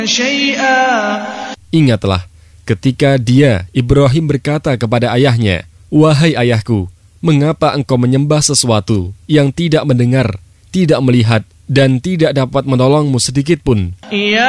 Ingatlah ketika Ibrahim berkata kepada ayahnya, "Wahai ayahku, mengapa engkau menyembah sesuatu yang tidak mendengar, tidak melihat, dan tidak dapat menolongmu sedikit pun?"